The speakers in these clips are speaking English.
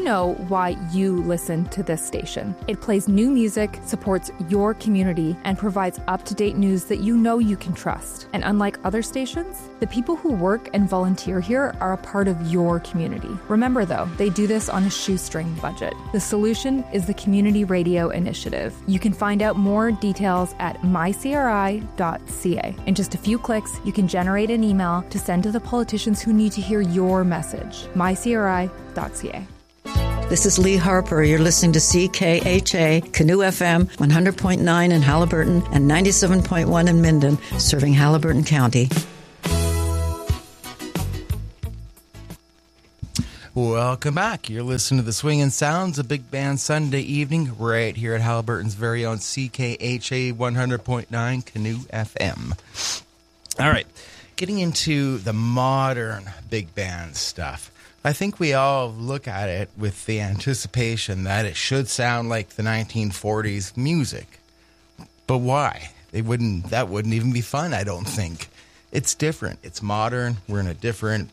you know why you listen to this station. It plays new music, supports your community, and provides up-to-date news that you know you can trust. And unlike other stations, the people who work and volunteer here are a part of your community. Remember, though, they do this on a shoestring budget. The solution is the Community Radio Initiative. You can find out more details at mycri.ca. In just a few clicks, you can generate an email to send to the politicians who need to hear your message. mycri.ca. This is Lee Harper. You're listening to CKHA, Canoe FM, 100.9 in Haliburton and 97.1 in Minden, serving Haliburton County. Welcome back. You're listening to the Swingin' Sounds, a big band Sunday evening right here at Haliburton's very own CKHA 100.9 Canoe FM. All right, getting into the modern big band stuff. I think we all look at it with the anticipation that it should sound like the 1940s music. But why? That wouldn't even be fun, I don't think. It's different. It's modern. We're in a different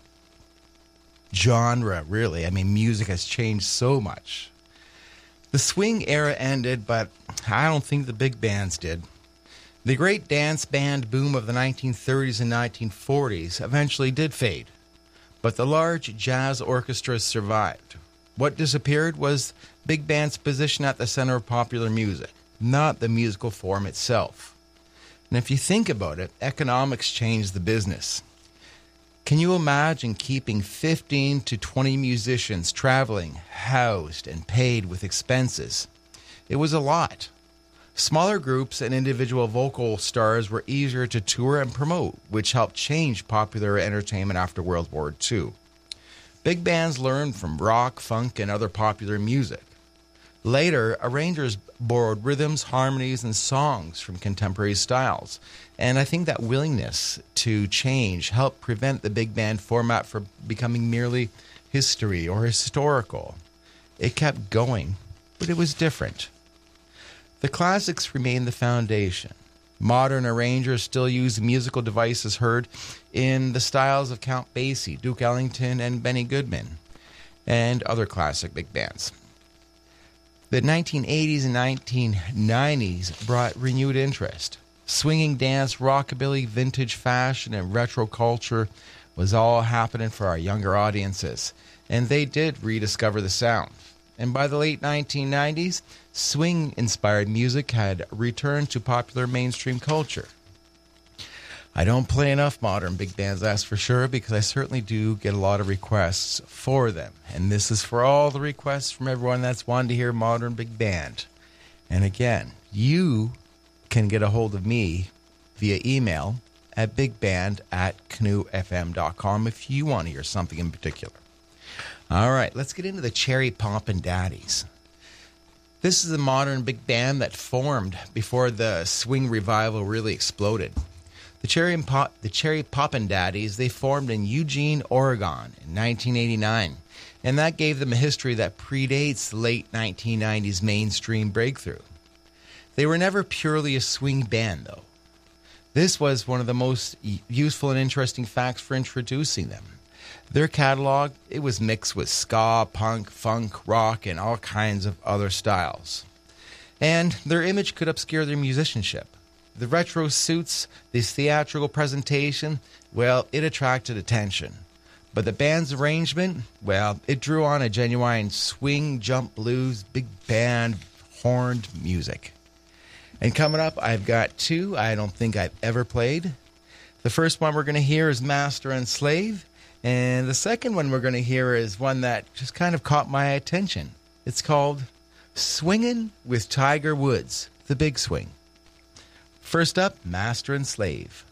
genre, really. I mean, music has changed so much. The swing era ended, but I don't think the big bands did. The great dance band boom of the 1930s and 1940s eventually did fade, but the large jazz orchestras survived. What disappeared was big band's position at the center of popular music, not the musical form itself. And if you think about it, economics changed the business. Can you imagine keeping 15 to 20 musicians traveling, housed, and paid with expenses? It was a lot. Smaller groups and individual vocal stars were easier to tour and promote, which helped change popular entertainment after World War II. Big bands learned from rock, funk, and other popular music. Later, arrangers borrowed rhythms, harmonies, and songs from contemporary styles. And I think that willingness to change helped prevent the big band format from becoming merely history or historical. It kept going, but it was different. The classics remain the foundation. Modern arrangers still use musical devices heard in the styles of Count Basie, Duke Ellington, and Benny Goodman, and other classic big bands. The 1980s and 1990s brought renewed interest. Swinging dance, rockabilly, vintage fashion, and retro culture was all happening for our younger audiences, and they did rediscover the sound. And by the late 1990s, swing-inspired music had returned to popular mainstream culture. I don't play enough modern big bands, that's for sure, because I certainly do get a lot of requests for them. And this is for all the requests from everyone that's wanted to hear modern big band. And again, you can get a hold of me via email at bigband@canoefm.com if you want to hear something in particular. All right, let's get into the Cherry Poppin' Daddies. This is a modern big band that formed before the swing revival really exploded. The Cherry Poppin' Daddies, they formed in Eugene, Oregon in 1989, and that gave them a history that predates the late 1990s mainstream breakthrough. They were never purely a swing band, though. This was one of the most useful and interesting facts for introducing them. Their catalog, it was mixed with ska, punk, funk, rock, and all kinds of other styles. And their image could obscure their musicianship. The retro suits, this theatrical presentation, well, it attracted attention. But the band's arrangement, well, it drew on a genuine swing, jump blues, big band, horned music. And coming up, I've got two I don't think I've ever played. The first one we're going to hear is Master and Slave. And the second one we're going to hear is one that just kind of caught my attention. It's called Swingin' with Tiger Woods, the Big Swing. First up, Master and Slave.